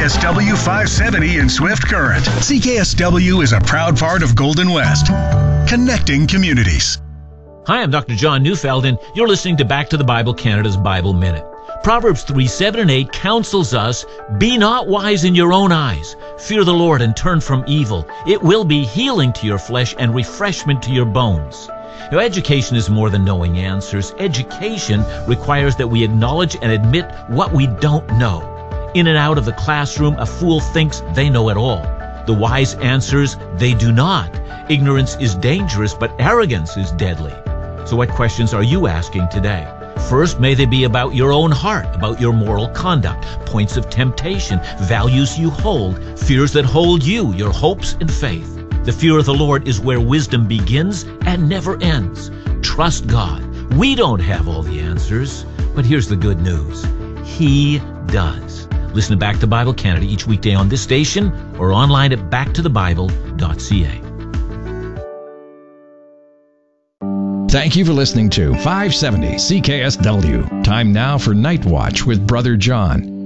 CKSW 570 in Swift Current. CKSW is a proud part of Golden West, connecting communities. Hi, I'm Dr. John Neufeld, and you're listening to Back to the Bible Canada's Bible Minute. Proverbs 3, 7, and 8 counsels us, "Be not wise in your own eyes. Fear the Lord and turn from evil. It will be healing to your flesh and refreshment to your bones." Now, education is more than knowing answers. Education requires that we acknowledge and admit what we don't know. In and out of the classroom, a fool thinks they know it all. The wise answers they do not. Ignorance is dangerous, but arrogance is deadly. So what questions are you asking today? First, may they be about your own heart, about your moral conduct, points of temptation, values you hold, fears that hold you, your hopes and faith. The fear of the Lord is where wisdom begins and never ends. Trust God. We don't have all the answers, but here's the good news. He does. Listen to Back to Bible Canada each weekday on this station or online at backtothebible.ca. Thank you for listening to 570 CKSW. Time now for Night Watch with Brother John.